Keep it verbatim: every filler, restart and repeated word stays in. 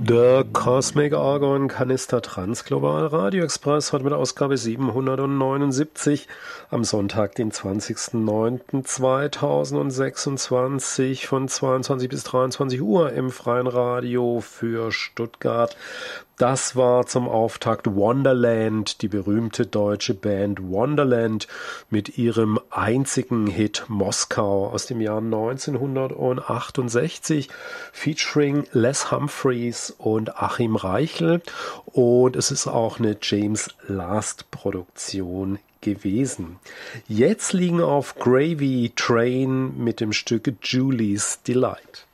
Der Cosmic Argon Kanister Transglobal Radio Express heute mit Ausgabe siebenhundertneunundsiebzig am Sonntag, den zwanzigsten neunten zweitausendsechsundzwanzig von zweiundzwanzig bis dreiundzwanzig Uhr im freien Radio für Stuttgart. Das war zum Auftakt Wonderland, die berühmte deutsche Band Wonderland mit ihrem einzigen Hit Moskau aus dem Jahr neunzehnhundertachtundsechzig, featuring Les Humphreys und Achim Reichel, und es ist auch eine James Last Produktion gewesen. Jetzt liegen auf Gravy Train mit dem Stück Julie's Delight.